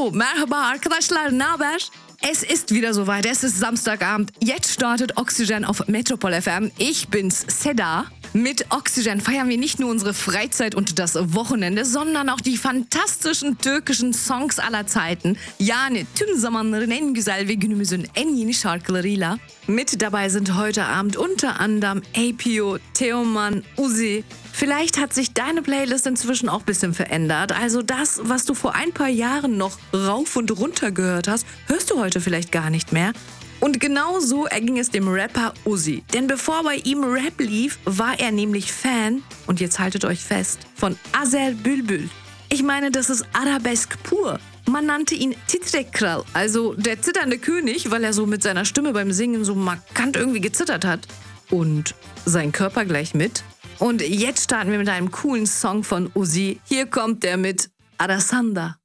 So, merhaba arkadaşlar, ne haber? Es ist wieder soweit, es ist Samstagabend. Jetzt startet Oxygen auf Metropol FM. Ich bin's, Seda. Mit Oxygen feiern wir nicht nur unsere Freizeit und das Wochenende, sondern auch die fantastischen türkischen Songs aller Zeiten. Yani tüm zamanların en güzel ve günümüzün en yeni şarkılarıyla. Mit dabei sind heute Abend unter anderem APO, Teoman, Uzi. Vielleicht hat sich deine Playlist inzwischen auch ein bisschen verändert. Also das, was du vor ein paar Jahren noch rauf und runter gehört hast, hörst du heute vielleicht gar nicht mehr. Und genau so erging es dem Rapper Uzi. Denn bevor bei ihm Rap lief, war er nämlich Fan, und jetzt haltet euch fest, von Azer Bülbül. Ich meine, das ist Arabesk pur. Man nannte ihn Titrek Kral, also der zitternde König, weil er so mit seiner Stimme beim Singen so markant irgendwie gezittert hat. Und sein Körper gleich mit. Und jetzt starten wir mit einem coolen Song von Uzi. Hier kommt der mit Arasanda.